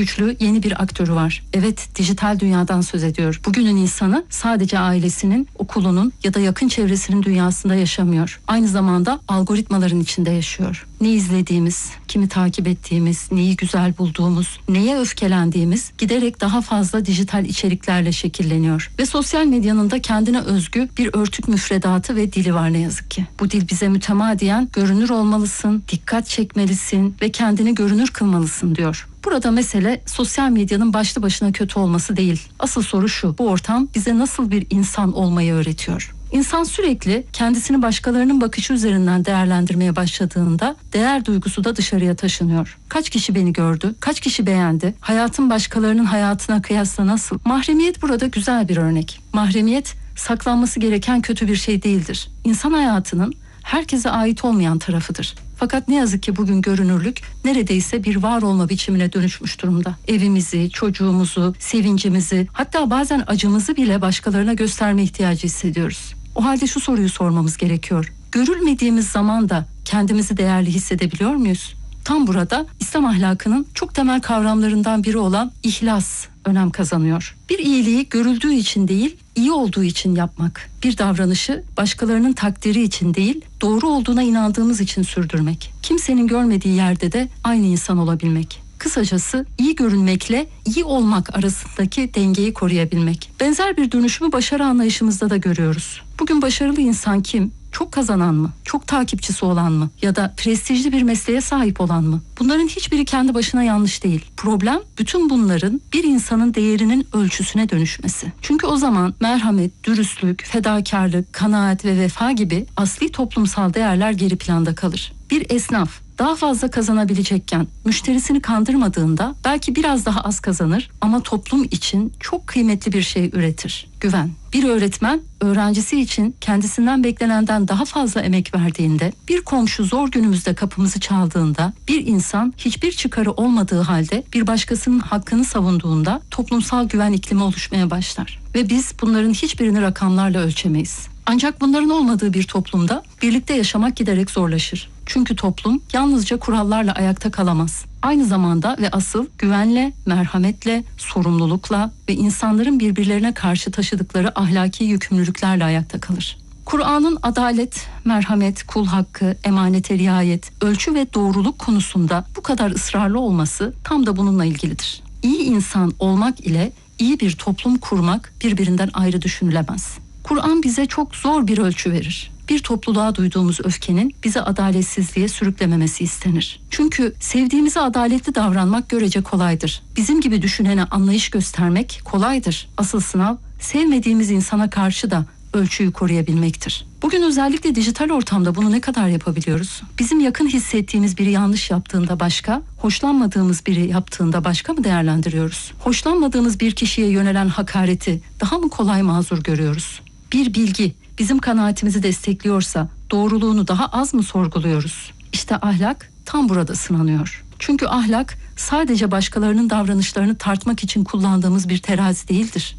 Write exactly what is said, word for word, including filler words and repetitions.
güçlü yeni bir aktörü var. Evet, dijital dünyadan söz ediyor. Bugünün insanı sadece ailesinin, okulunun ya da yakın çevresinin dünyasında yaşamıyor. Aynı zamanda algoritmaların içinde yaşıyor. Ne izlediğimiz, kimi takip ettiğimiz, neyi güzel bulduğumuz, neye öfkelendiğimiz giderek daha fazla dijital içeriklerle şekilleniyor. Ve sosyal medyanın da kendine özgü bir örtük müfredatı ve dili var ne yazık ki. Bu dil bize mütemadiyen görünür olmalısın, dikkat çekmelisin ve kendini görünür kılmalısın diyor. Burada mesele sosyal medyanın başlı başına kötü olması değil. Asıl soru şu: bu ortam bize nasıl bir insan olmayı öğretiyor? İnsan sürekli kendisini başkalarının bakışı üzerinden değerlendirmeye başladığında değer duygusu da dışarıya taşınıyor. Kaç kişi beni gördü? Kaç kişi beğendi? Hayatım başkalarının hayatına kıyasla nasıl? Mahremiyet burada güzel bir örnek. Mahremiyet saklanması gereken kötü bir şey değildir. İnsan hayatının herkese ait olmayan tarafıdır. Fakat ne yazık ki bugün görünürlük neredeyse bir var olma biçimine dönüşmüş durumda. Evimizi, çocuğumuzu, sevincimizi, hatta bazen acımızı bile başkalarına gösterme ihtiyacı hissediyoruz. O halde şu soruyu sormamız gerekiyor: görülmediğimiz zaman da kendimizi değerli hissedebiliyor muyuz? Tam burada İslam ahlakının çok temel kavramlarından biri olan ihlas önem kazanıyor. Bir iyiliği görüldüğü için değil, iyi olduğu için yapmak. Bir davranışı başkalarının takdiri için değil, doğru olduğuna inandığımız için sürdürmek. Kimsenin görmediği yerde de aynı insan olabilmek. Kısacası iyi görünmekle iyi olmak arasındaki dengeyi koruyabilmek. Benzer bir dönüşümü başarı anlayışımızda da görüyoruz. Bugün başarılı insan kim? Çok kazanan mı? Çok takipçisi olan mı? Ya da prestijli bir mesleğe sahip olan mı? Bunların hiçbiri kendi başına yanlış değil. Problem bütün bunların bir insanın değerinin ölçüsüne dönüşmesi. Çünkü o zaman merhamet, dürüstlük, fedakarlık, kanaat ve vefa gibi asli toplumsal değerler geri planda kalır. Bir esnaf daha fazla kazanabilecekken müşterisini kandırmadığında belki biraz daha az kazanır ama toplum için çok kıymetli bir şey üretir. Güven. Bir öğretmen öğrencisi için kendisinden beklenenden daha fazla emek verdiğinde, bir komşu zor günümüzde kapımızı çaldığında, bir insan hiçbir çıkarı olmadığı halde bir başkasının hakkını savunduğunda toplumsal güven iklimi oluşmaya başlar. Ve biz bunların hiçbirini rakamlarla ölçemeyiz. Ancak bunların olmadığı bir toplumda birlikte yaşamak giderek zorlaşır. Çünkü toplum yalnızca kurallarla ayakta kalamaz. Aynı zamanda ve asıl güvenle, merhametle, sorumlulukla ve insanların birbirlerine karşı taşıdıkları ahlaki yükümlülüklerle ayakta kalır. Kur'an'ın adalet, merhamet, kul hakkı, emanete riayet, ölçü ve doğruluk konusunda bu kadar ısrarlı olması tam da bununla ilgilidir. İyi insan olmak ile iyi bir toplum kurmak birbirinden ayrı düşünülemez. Kur'an bize çok zor bir ölçü verir. Bir topluluğa duyduğumuz öfkenin bizi adaletsizliğe sürüklememesi istenir. Çünkü sevdiğimize adaletli davranmak görece kolaydır. Bizim gibi düşünene anlayış göstermek kolaydır. Asıl sınav sevmediğimiz insana karşı da ölçüyü koruyabilmektir. Bugün özellikle dijital ortamda bunu ne kadar yapabiliyoruz? Bizim yakın hissettiğimiz biri yanlış yaptığında başka, hoşlanmadığımız biri yaptığında başka mı değerlendiriyoruz? Hoşlanmadığımız bir kişiye yönelen hakareti daha mı kolay mazur görüyoruz? Bir bilgi bizim kanaatimizi destekliyorsa doğruluğunu daha az mı sorguluyoruz? İşte ahlak tam burada sınanıyor. Çünkü ahlak sadece başkalarının davranışlarını tartmak için kullandığımız bir terazi değildir.